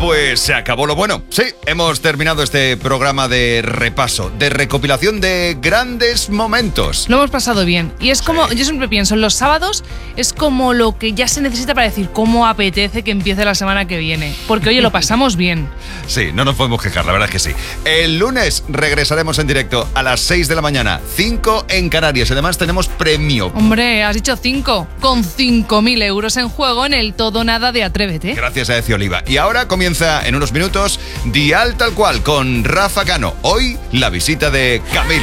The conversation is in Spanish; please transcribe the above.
Pues se acabó lo bueno. Sí, hemos terminado este programa de repaso, de recopilación de grandes momentos. Lo hemos pasado bien. Y es como, yo siempre pienso, en los sábados es como lo que ya se necesita para decir cómo apetece que empiece la semana que viene. Porque, oye, lo pasamos bien. Sí, no nos podemos quejar, la verdad es que sí. El lunes regresaremos en directo a las 6 de la mañana, 5 en Canarias. Además tenemos premio. Hombre, has dicho 5, con 5.000 euros en juego en el Todo Nada de Atrévete. Gracias a Eci Oliva. Y ahora comienza en unos minutos Dial Tal Cual con Rafa Cano. Hoy la visita de Camilo.